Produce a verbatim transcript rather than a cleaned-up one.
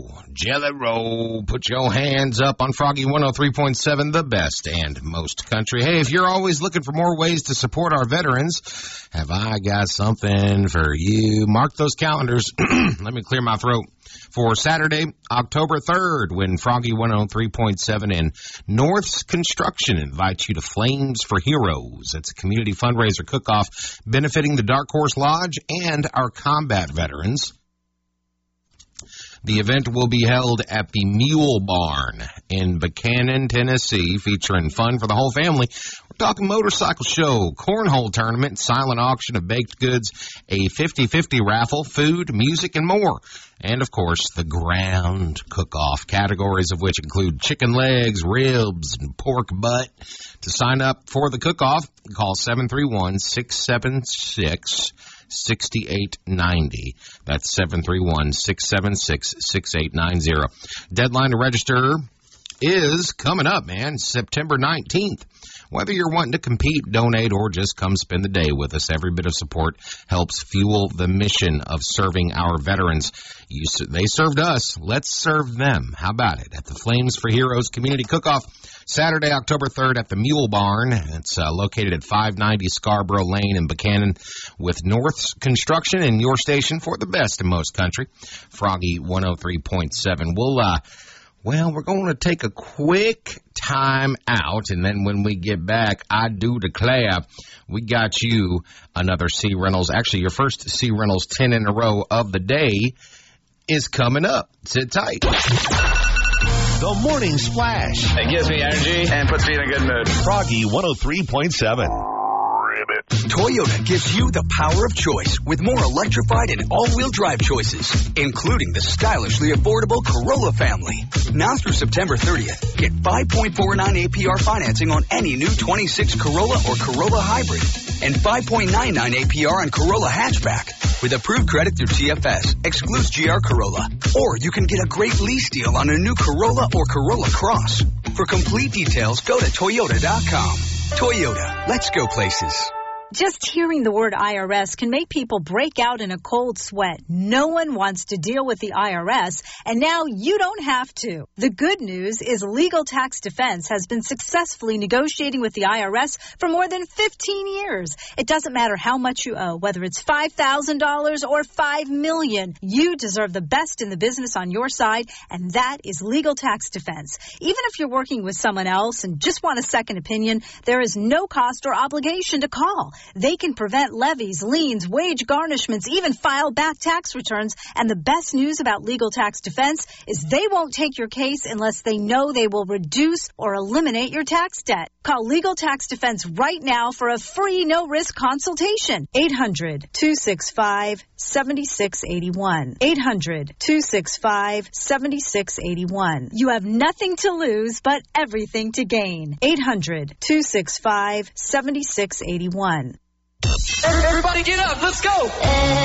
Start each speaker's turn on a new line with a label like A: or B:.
A: Jelly roll. Put your hands up on Froggy one oh three point seven, the best and most country. Hey, if you're always looking for more ways to support our veterans, have I got something for you? Mark those calendars. Let me clear my throat. For Saturday, October third, when Froggy one oh three point seven and North's Construction invites you to Flames for Heroes. It's a community fundraiser cook-off benefiting the Dark Horse Lodge and our combat veterans. The event will be held at the Mule Barn in Buchanan, Tennessee, featuring fun for the whole family. We're talking motorcycle show, cornhole tournament, silent auction of baked goods, a fifty-fifty raffle, food, music, and more. And, of course, the ground cook-off, categories of which include chicken legs, ribs, and pork butt. To sign up for the cook-off, call seven three one, six seven six, six eight nine zero. That's seven three one, six seven six, six eight nine zero. Deadline to register is coming up, man, September nineteenth. Whether you're wanting to compete, donate, or just come spend the day with us, every bit of support helps fuel the mission of serving our veterans. You, they served us. Let's serve them. How about it? At the Flames for Heroes Community Cook-Off, Saturday, October third at the Mule Barn. It's uh, located at five ninety Scarborough Lane in Buchanan with North's Construction and your station for the best in most country. Froggy one oh three point seven. We'll, uh, well, we're going to take a quick time out, and then when we get back, I do declare we got you another C Reynolds. Actually, your first C Reynolds ten in a row of the day is coming up. Sit tight.
B: The Morning Splash.
C: It gives me energy and puts me in a good mood.
B: Froggy one oh three point seven.
D: Toyota gives you the power of choice with more electrified and all-wheel drive choices, including the stylishly affordable Corolla family. Now through September thirtieth, get five point four nine A P R financing on any new twenty-six Corolla or Corolla Hybrid and five point nine nine A P R on Corolla Hatchback. With approved credit through T F S, excludes G R Corolla. Or you can get a great lease deal on a new Corolla or Corolla Cross. For complete details, go to Toyota dot com. Toyota, let's go places.
E: Just hearing the word I R S can make people break out in a cold sweat. No one wants to deal with the I R S, and now you don't have to. The good news is Legal Tax Defense has been successfully negotiating with the I R S for more than fifteen years. It doesn't matter how much you owe, whether it's five thousand dollars or five million dollars. You deserve the best in the business on your side, and that is Legal Tax Defense. Even if you're working with someone else and just want a second opinion, there is no cost or obligation to call. They can prevent levies, liens, wage garnishments, even file back tax returns. And the best news about Legal Tax Defense is they won't take your case unless they know they will reduce or eliminate your tax debt. Call Legal Tax Defense right now for a free no-risk consultation. eight hundred, two six five, seven six eight one. eight hundred, two six five, seven six eight one. You have nothing to lose but everything to gain. eight hundred, two six five, seven six eight one.
C: Everybody get up, let's go!